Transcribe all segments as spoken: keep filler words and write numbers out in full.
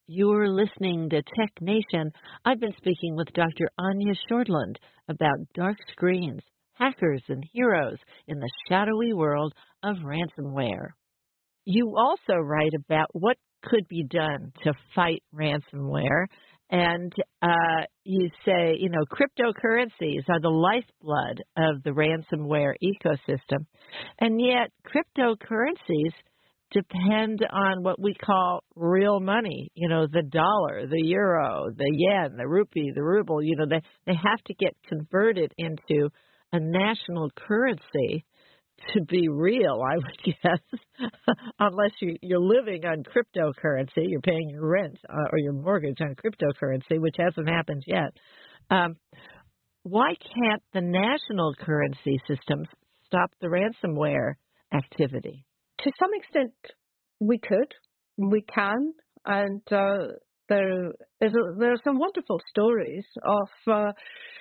You're listening to Tech Nation. I've been speaking with Doctor Anya Shortland about dark screens, hackers, and heroes in the shadowy world of ransomware. You also write about what could be done to fight ransomware, and uh, you say, you know, cryptocurrencies are the lifeblood of the ransomware ecosystem, and yet cryptocurrencies depend on what we call real money, you know, the dollar, the euro, the yen, the rupee, the ruble, you know, they, they have to get converted into a national currency to be real, I would guess, unless you, you're living on cryptocurrency, you're paying your rent uh, or your mortgage on cryptocurrency, which hasn't happened yet. Um, why can't the national currency systems stop the ransomware activity? To some extent, we could, we can, and uh, there, there's a, there are some wonderful stories of uh,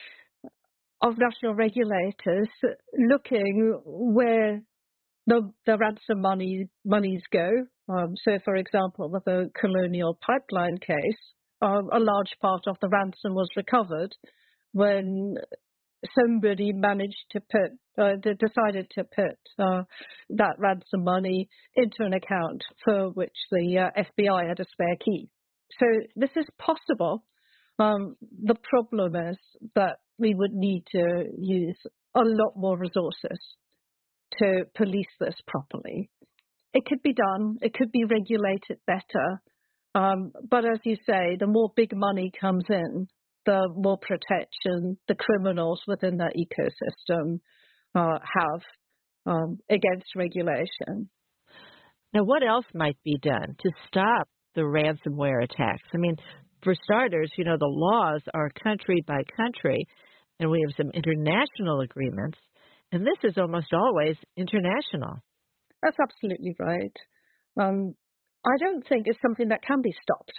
of national regulators looking where the, the ransom money monies go. Um, so, for example, with the Colonial Pipeline case, um, a large part of the ransom was recovered when somebody managed to put, uh, decided to put uh, that ransom money into an account for which the uh, F B I had a spare key. So this is possible. Um, the problem is that we would need to use a lot more resources to police this properly. It could be done. It could be regulated better. Um, but as you say, the more big money comes in, the more protection the criminals within that ecosystem uh, have um, against regulation. Now, what else might be done to stop the ransomware attacks? I mean, for starters, you know, the laws are country by country, and we have some international agreements, and this is almost always international. That's absolutely right. Um, I don't think it's something that can be stopped.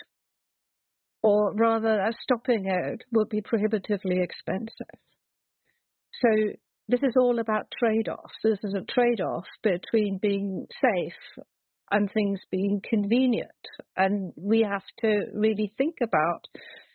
Or rather, as stopping it would be prohibitively expensive. So this is all about trade-offs. This is a trade-off between being safe and things being convenient. And we have to really think about